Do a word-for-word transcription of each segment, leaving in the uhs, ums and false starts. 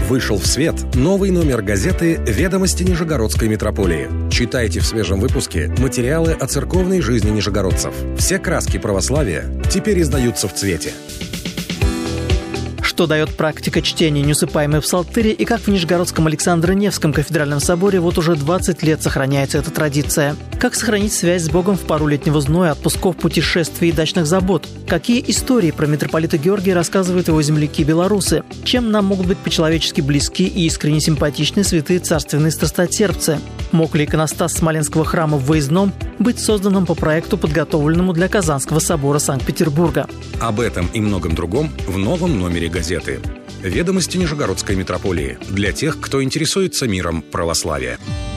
Вышел в свет новый номер газеты «Ведомости Нижегородской митрополии». Читайте в свежем выпуске материалы о церковной жизни нижегородцев. Все краски православия теперь издаются в цвете. Что дает практика чтения неусыпаемой псалтыри и как в Нижегородском Александро-Невском кафедральном соборе вот уже двадцать лет сохраняется эта традиция. Как сохранить связь с Богом в пару летнего зноя, отпусков, путешествий и дачных забот? Какие истории про митрополита Георгия рассказывают его земляки-белорусы? Чем нам могут быть по-человечески близки и искренне симпатичны святые царственные страстотерпцы? Мог ли иконостас Смоленского храма в Выездном быть созданным по проекту, подготовленному для Казанского собора Санкт-Петербурга? Об этом и многом другом в новом номере газеты «Ведомости Нижегородской митрополии» для тех, кто интересуется миром православия.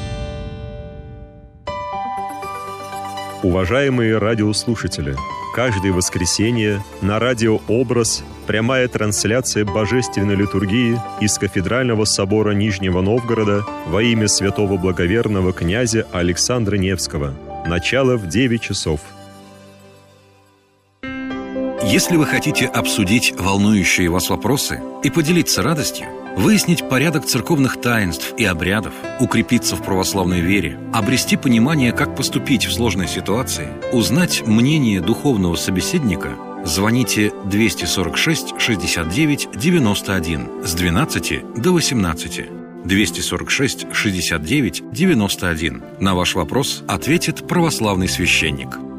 Уважаемые радиослушатели, каждое воскресенье на радио «Образ» прямая трансляция божественной литургии из Кафедрального собора Нижнего Новгорода во имя святого благоверного князя Александра Невского. Начало в девять часов. Если вы хотите обсудить волнующие вас вопросы и поделиться радостью, выяснить порядок церковных таинств и обрядов, укрепиться в православной вере, обрести понимание, как поступить в сложной ситуации, узнать мнение духовного собеседника, звоните двести сорок шесть шестьдесят девять девяносто один с двенадцати до восемнадцати. двести сорок шесть шестьдесят девять девяносто один. На ваш вопрос ответит православный священник.